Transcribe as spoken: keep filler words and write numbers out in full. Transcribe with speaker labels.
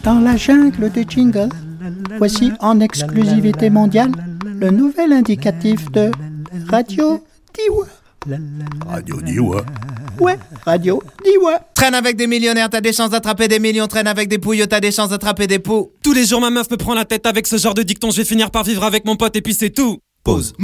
Speaker 1: Dans la jungle des jingles, voici en exclusivité mondiale le nouvel indicatif de Radio Diwa.
Speaker 2: Radio Diwa.
Speaker 1: Ouais, Radio Diwa.
Speaker 3: Traîne avec des millionnaires, t'as des chances d'attraper des millions. Traîne avec des pouilleux, t'as des chances d'attraper des poux.
Speaker 4: Tous les jours ma meuf me prend la tête avec ce genre de dicton. Je vais finir par vivre avec mon pote et puis c'est tout.
Speaker 3: Pause.